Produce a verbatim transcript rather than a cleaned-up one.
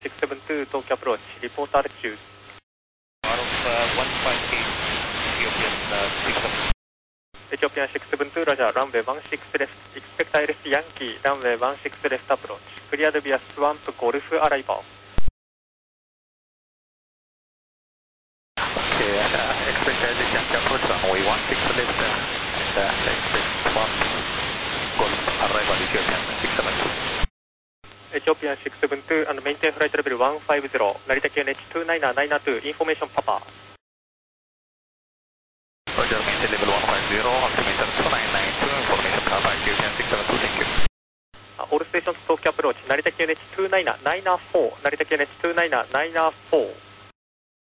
シックスセブンツー 東京アプローチ、リポートアルチュード。エチオピアンシックスセブンツー、ラジャー、ランウェイワンシックスレフト、エクスペクタイレスヤンキー、ランウェイワンシックスレフトアプローチ、クリアドビアスワンプゴルフアライバー。エチオピアンシックスセブンツー and maintain flight level ワンファイブゼロ、成田県 エイチツーナイナーナイナーツー、インフォメーションパパ。 Roger, maintain level ワンファイブゼロ、altimeter ツーナイナインツー、インフォメーションパパ、エチオピアンシックスセブンツー、thank you。 オールステーションズ東京アプローチ、成田県 エイチツーナイナーナイナーフォー、成田県 エイチツーナイナーナイナーフォー。